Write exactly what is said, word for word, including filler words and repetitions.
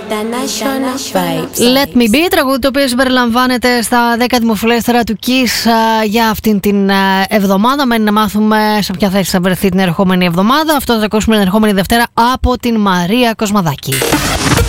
International Vibes. Let Me Be, τραγούδι το οποίο συμπεριλαμβάνεται στα δέκα δημοφιλέστερα του Kiss uh, για αυτήν την uh, εβδομάδα. Μένει να μάθουμε σε ποια θέση θα βρεθεί την ερχόμενη εβδομάδα. Αυτό θα ακούσουμε την ερχόμενη Δευτέρα από την Μαρία Κοσμαδάκη.